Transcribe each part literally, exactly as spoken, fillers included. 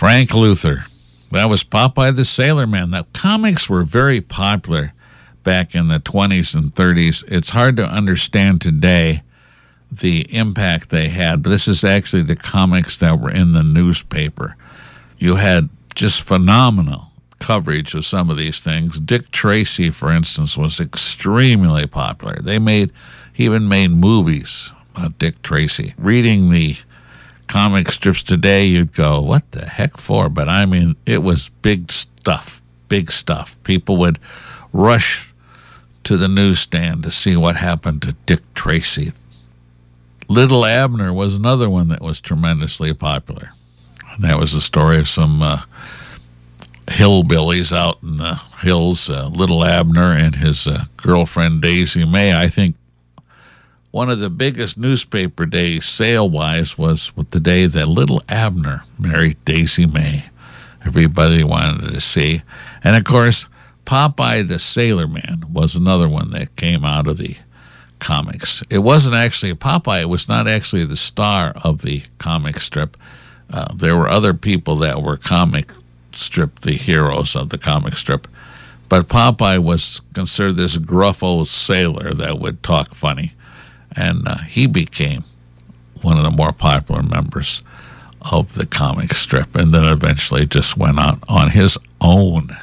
Frank Luther. That was Popeye the Sailor Man. Now, comics were very popular back in the twenties and thirties. It's hard to understand today the impact they had, but this is actually the comics that were in the newspaper. You had just phenomenal coverage of some of these things. Dick Tracy, for instance, was extremely popular. They made, he even made movies about Dick Tracy. Reading the comic strips today, you'd go, what the heck for? But I mean, it was big stuff, big stuff. People would rush to the newsstand to see what happened to Dick Tracy. Little Abner was another one that was tremendously popular. And that was the story of some uh, hillbillies out in the hills, uh, Little Abner and his uh, girlfriend Daisy May. I think one of the biggest newspaper days sale-wise was with the day that Little Abner married Daisy May. Everybody wanted to see. And, of course, Popeye the Sailor Man was another one that came out of the comics. It wasn't actually Popeye. It was not actually the star of the comic strip. Uh, there were other people that were comic strip, the heroes of the comic strip. But Popeye was considered this gruff old sailor that would talk funny. And uh, he became one of the more popular members of the comic strip, and then eventually just went out on his own.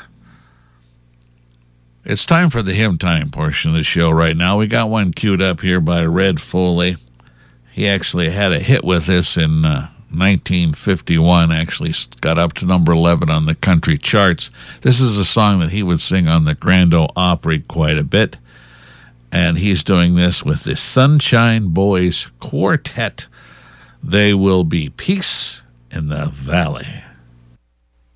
It's time for the hymn time portion of the show right now. We got one queued up here by Red Foley. He actually had a hit with this in uh, nineteen fifty-one, actually got up to number eleven on the country charts. This is a song that he would sing on the Grand Ole Opry quite a bit. And he's doing this with the Sunshine Boys Quartet. They will be Peace in the Valley.